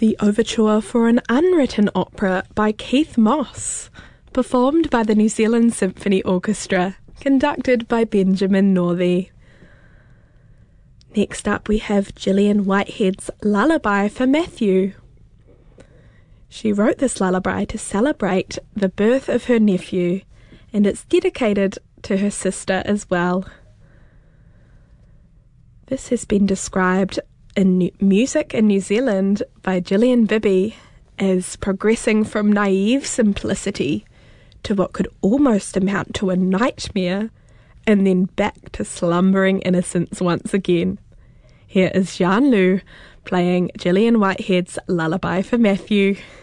The overture for an unwritten opera by Keith Moss, performed by the New Zealand Symphony Orchestra, conducted by Benjamin Northey. Next up we have Gillian Whitehead's Lullaby for Matthew. She wrote this lullaby to celebrate the birth of her nephew, and it's dedicated to her sister as well. This has been described in music in New Zealand by Gillian Bibby as progressing from naive simplicity to what could almost amount to a nightmare, and then back to slumbering innocence once again. Here is Jean Lu playing Gillian Whitehead's Lullaby for Matthew.